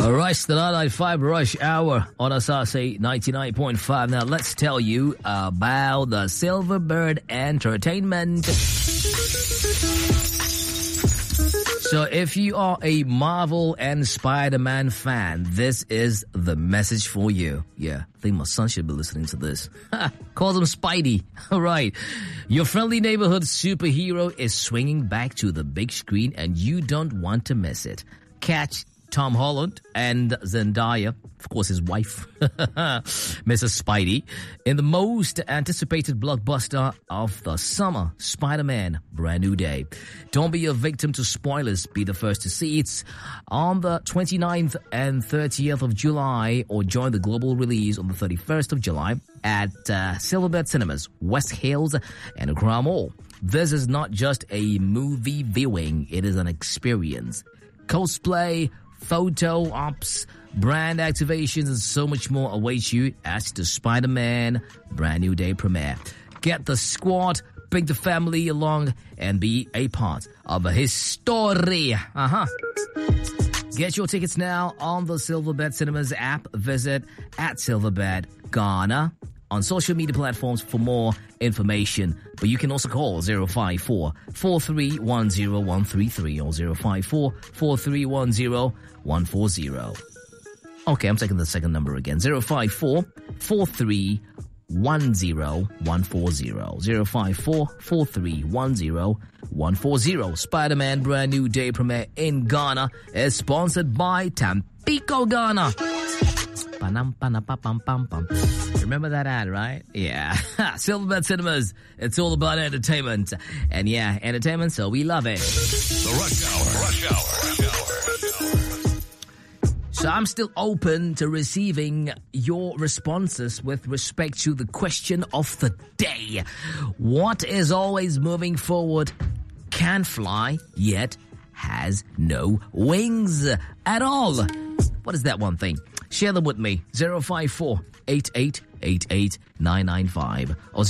Rush, the 995 Rush Hour on SRC 99.5. Now, let's tell you about the Silverbird Entertainment. So, if you are a Marvel and Spider-Man fan, this is the message for you. Yeah, I think my son should be listening to this. Calls him Spidey. All right. Your friendly neighborhood superhero is swinging back to the big screen, and you don't want to miss it. Catch Tom Holland and Zendaya, of course his wife, Mrs. Spidey, in the most anticipated blockbuster of the summer, Spider-Man Brand New Day. Don't be a victim to spoilers. Be the first to see it on the 29th and 30th of July, or join the global release on the 31st of July at Silverbird Cinemas, West Hills, and Accra Mall. This is not just a movie viewing, it is an experience. Cosplay, photo ops, brand activations, and so much more awaits you at the Spider-Man Brand New Day premiere. Get the squad, bring the family along, and be a part of his story. Get your tickets now on the Silverbird Cinemas app. Visit at Silverbird Ghana on social media platforms for more information. But you can also call 054-4310-133 or 054-4310-140. Okay, I'm taking the second number again. 054-4310-140. 054-4310-140. Spider-Man Brand New Day premiere in Ghana is sponsored by Tampico Ghana. Remember that ad, right? Yeah. Silverbird Cinemas. It's all about entertainment. And yeah, entertainment, so we love it. The Rush Hour. So I'm still open to receiving your responses with respect to the question of the day. What is always moving forward, can fly, yet has no wings at all? What is that one thing? Share them with me. 054-8888-995 or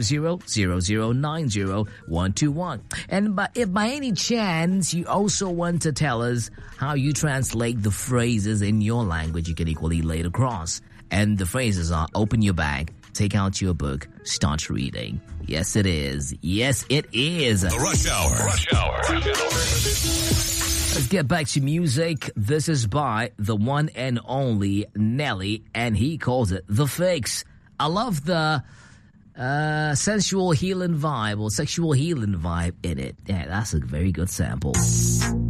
050-0090-121. And if by any chance you also want to tell us how you translate the phrases in your language, you can equally lay it across. And the phrases are: open your bag, take out your book, start reading. Yes, it is. Yes, it is. The Rush Hour. Let's get back to music. This is by the one and only Nelly, and he calls it The Fix. I love the sensual healing vibe or sexual healing vibe in it. Yeah, that's a very good sample.